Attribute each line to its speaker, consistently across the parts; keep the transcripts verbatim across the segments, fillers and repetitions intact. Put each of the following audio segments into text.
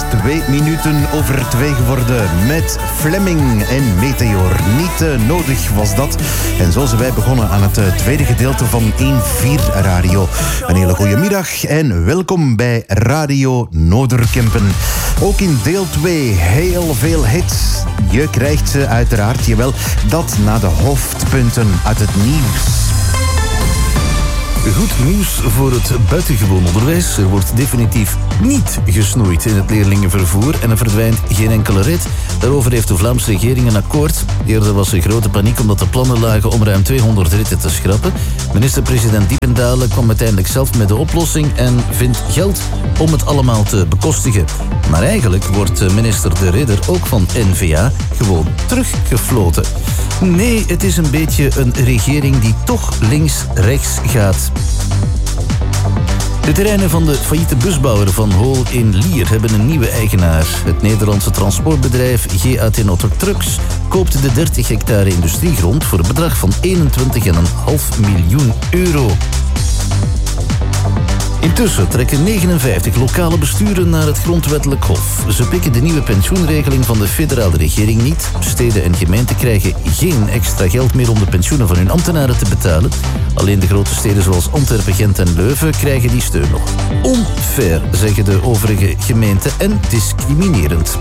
Speaker 1: twee minuten over twee geworden met Fleming en Meteor. Niet uh, nodig was dat. En zo zijn wij begonnen aan het uh, tweede gedeelte van één vier Radio. Een hele goede middag en welkom bij Radio Noorderkempen. Ook in deel twee heel veel hits. Je krijgt ze uiteraard, jawel, dat na de hoofdpunten uit het nieuws.
Speaker 2: Goed nieuws voor het buitengewoon onderwijs. Er wordt definitief niet gesnoeid in het leerlingenvervoer en er verdwijnt geen enkele rit. Daarover heeft de Vlaamse regering een akkoord. Eerder was er grote paniek omdat er plannen lagen om ruim tweehonderd ritten te schrappen. Minister-president Diependalen kwam uiteindelijk zelf met de oplossing en vindt geld om het allemaal te bekostigen. Maar eigenlijk wordt minister De Ridder ook van N V A gewoon teruggefloten. Nee, het is een beetje een regering die toch links-rechts gaat. De terreinen van de failliete busbouwer Van Hool in Lier hebben een nieuwe eigenaar. Het Nederlandse transportbedrijf G A T Trucks koopt de dertig hectare industriegrond voor een bedrag van eenentwintig komma vijf miljoen euro. Intussen trekken negenenvijftig lokale besturen naar het grondwettelijk hof. Ze pikken de nieuwe pensioenregeling van de federale regering niet. Steden en gemeenten krijgen geen extra geld meer om de pensioenen van hun ambtenaren te betalen. Alleen de grote steden zoals Antwerpen, Gent en Leuven krijgen die steun nog. Onfair, zeggen de overige gemeenten, en discriminerend.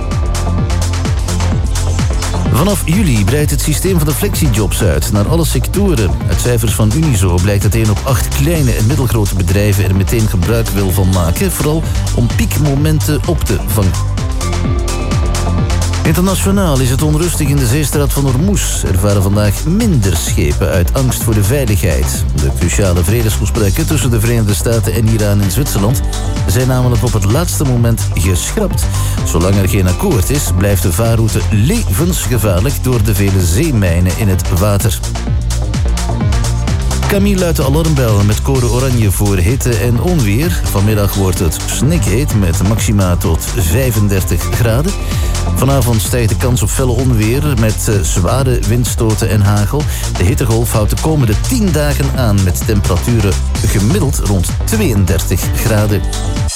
Speaker 2: Vanaf juli breidt het systeem van de flexijobs uit naar alle sectoren. Uit cijfers van Unizo blijkt dat één op acht kleine en middelgrote bedrijven er meteen gebruik wil van maken, vooral om piekmomenten op te vangen. Internationaal is het onrustig in de zeestraat van Hormuz. Er varen vandaag minder schepen uit angst voor de veiligheid. De cruciale vredesgesprekken tussen de Verenigde Staten en Iran in Zwitserland zijn namelijk op het laatste moment geschrapt. Zolang er geen akkoord is, blijft de vaarroute levensgevaarlijk door de vele zeemijnen in het water. Camille luidt de alarmbel met code oranje voor hitte en onweer. Vanmiddag wordt het snikheet met maxima tot vijfendertig graden. Vanavond stijgt de kans op felle onweer met uh, zware windstoten en hagel. De hittegolf houdt de komende tien dagen aan met temperaturen gemiddeld rond tweeëndertig graden.